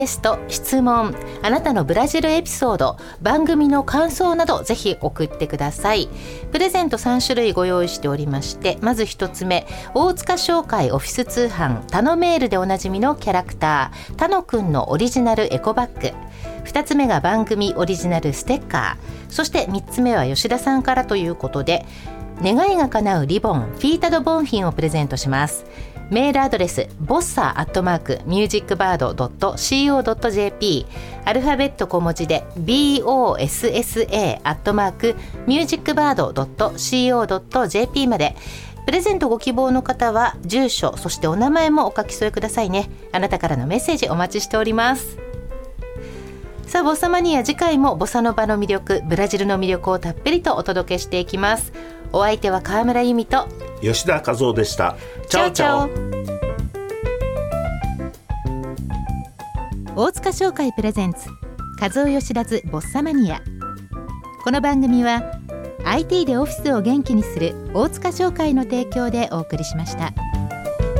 ゲスト、質問、あなたのブラジルエピソード、番組の感想などぜひ送ってください。プレゼント3種類ご用意しておりまして、まず1つ目、大塚商会オフィス通販タノメールでおなじみのキャラクタータノくんのオリジナルエコバッグ、2つ目が番組オリジナルステッカー、そして3つ目は吉田さんからということで、願いが叶うリボンフィータドボンフィンをプレゼントします。メールアドレス bossa@musicbird.co.jp、 アルファベット小文字で bossa@musicbird.co.jp まで。プレゼントご希望の方は住所、そしてお名前もお書き添えくださいね。あなたからのメッセージお待ちしております。さあボサマニア、次回もボサノバの魅力、ブラジルの魅力をたっぷりとお届けしていきます。お相手は川村由美と吉田和夫でした。チャオチャオ。 大塚商会プレゼンツ和夫吉田ズボッサマニア。この番組は IT でオフィスを元気にする大塚商会の提供でお送りしました。